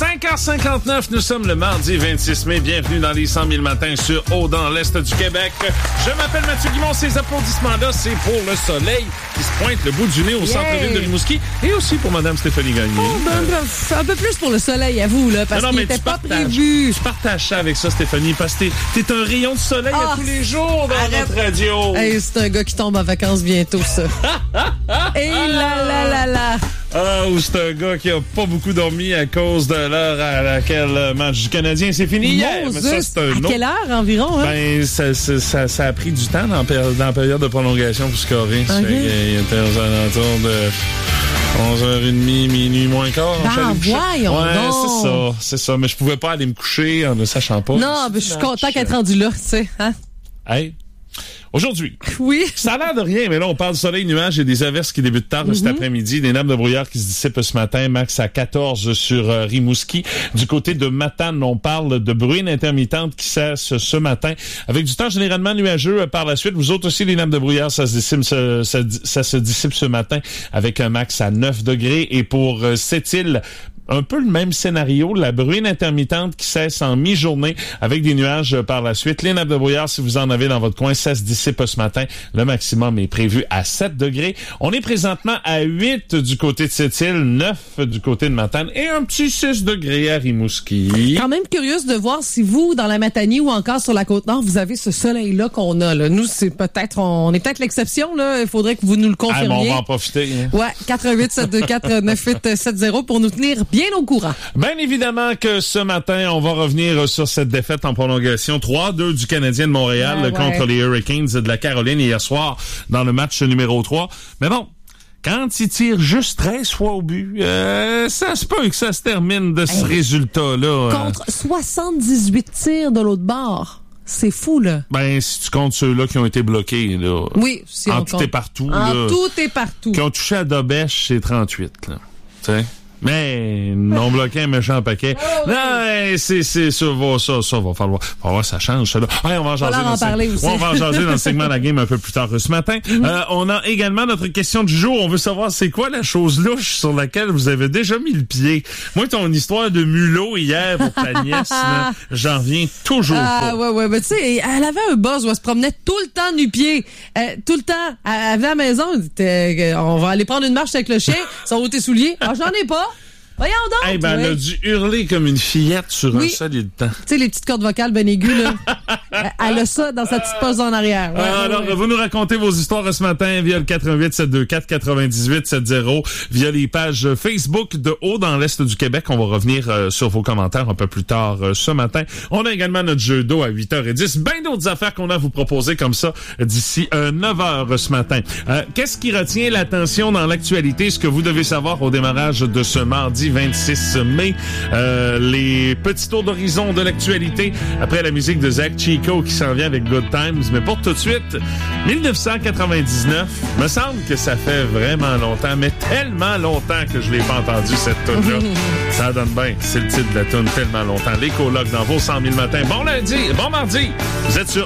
5h59, nous sommes le mardi 26 mai. Bienvenue dans les 100 000 matins sur Haut dans l'Est du Québec. Je m'appelle Mathieu Guimond. Ces applaudissements-là, c'est pour le soleil qui se pointe le bout du nez au centre-ville de Rimouski et aussi pour Mme Stéphanie Gagné. Un peu plus pour le soleil, à vous, là, parce qu'il n'était pas prévu. Tu partages ça avec ça, Stéphanie, parce que t'es un rayon de soleil à tous les jours dans notre radio. Hey, c'est un gars qui tombe en vacances bientôt, ça. Et là. Ah, ou c'est un gars qui a pas beaucoup dormi à cause de l'heure à laquelle le match du Canadien s'est fini hier. Mais ça, c'est un autre. À quelle heure environ? Hein? Ben, ça a pris du temps dans la période de prolongation pour scorer. Okay. Il était aux alentours de 11h30, minuit moins quart. Voyons donc. C'est ça. Mais je pouvais pas aller me coucher en ne sachant pas. Non, mais je suis content qu'être rendu là, tu sais. Hein? Hey. Aujourd'hui, oui. Ça a l'air de rien, mais là, on parle de soleil, nuages et des averses qui débutent tard cet après-midi. Des nappes de brouillard qui se dissipent ce matin, max à 14 sur Rimouski. Du côté de Matane, on parle de bruine intermittente qui cesse ce matin, avec du temps généralement nuageux par la suite. Vous autres aussi, les nappes de brouillard, ça se dissipe ce matin avec un max à 9 degrés. Et pour Sept-Îles, un peu le même scénario, la bruine intermittente qui cesse en mi-journée avec des nuages par la suite. Les nappes de brouillard, si vous en avez dans votre coin, ça se dissipe ce matin. Le maximum est prévu à 7 degrés. On est présentement à 8 du côté de Sept-Îles, 9 du côté de Matane et un petit 6 degrés à Rimouski. Quand même curieuse de voir si vous, dans la Matanie ou encore sur la Côte-Nord, vous avez ce soleil-là qu'on a. Là. Nous, on est peut-être l'exception. Là. Il faudrait que vous nous le confirmiez. Ah, on va en profiter. Hein. Ouais, 88-724-9870 pour nous tenir bien au courant. Bien évidemment que ce matin, on va revenir sur cette défaite en prolongation 3-2 du Canadien de Montréal contre les Hurricanes de la Caroline hier soir dans le match numéro 3. Mais bon, quand ils tirent juste 13 fois au but, ça se peut que ça se termine de ce résultat-là. Contre 78 tirs de l'autre bord. C'est fou, là. Ben, si tu comptes ceux-là qui ont été bloqués, là. Oui, si on compte. En tout et partout, là. En tout et partout. Qui ont touché à Dobèche, c'est 38, là. Tu sais? Mais, non bloqué un méchant paquet. Oh, oui. Non, c'est ça va falloir, ça change, ça, là. Ouais, on va en jaser dans le segment de la game un peu plus tard ce matin. On a également notre question du jour. On veut savoir c'est quoi la chose louche sur laquelle vous avez déjà mis le pied. Moi, ton histoire de mulot hier pour ta nièce, là, j'en reviens toujours pas. Ouais, mais tu sais, elle avait un buzz où elle se promenait tout le temps nu-pied. Tout le temps. Elle venait à la maison, elle dit, on va aller prendre une marche avec le chien, ça va tes souliers. Ah, j'en ai pas. Voyons donc! Elle a dû hurler comme une fillette sur un solide temps. Tu sais, les petites cordes vocales ben aiguës, là. Elle a ça dans sa petite poche en arrière. Alors, vous nous racontez vos histoires ce matin via le 88-724-9870, via les pages Facebook de Haut dans l'Est du Québec. On va revenir sur vos commentaires un peu plus tard ce matin. On a également notre jeu d'eau à 8h10. Ben d'autres affaires qu'on a à vous proposer comme ça d'ici 9h ce matin. Qu'est-ce qui retient l'attention dans l'actualité? Ce que vous devez savoir au démarrage de ce mardi 26 mai. Les petits tours d'horizon de l'actualité après la musique de Zach Chico qui s'en vient avec Good Times. Mais pour tout de suite, 1999, me semble que ça fait vraiment longtemps, mais tellement longtemps que je l'ai pas entendu cette tune-là. Ça donne bien. C'est le titre de la tune, tellement longtemps. Les colocs dans vos 100 000 matins. Bon lundi, bon mardi. Vous êtes sur